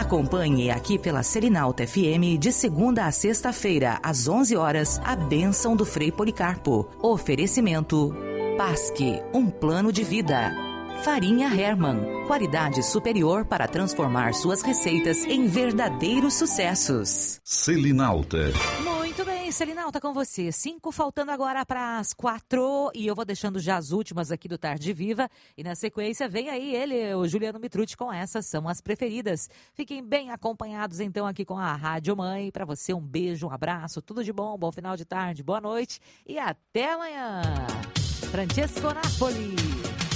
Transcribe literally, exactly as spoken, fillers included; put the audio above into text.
Acompanhe aqui pela Selinalta F M de segunda a sexta-feira, às onze horas, a bênção do Frei Policarpo. Oferecimento Pasque, um plano de vida. Farinha Hermann, qualidade superior para transformar suas receitas em verdadeiros sucessos. Selinalta. Muito bem, Selinalta com você. Cinco faltando agora para as quatro. E eu vou deixando já as últimas aqui do Tarde Viva. E na sequência vem aí ele, o Juliano Mitrucci, com essas são as preferidas. Fiquem bem acompanhados então aqui com a Rádio Mãe. Para você um beijo, um abraço, tudo de bom, bom final de tarde, boa noite e até amanhã. Francesco Napoli.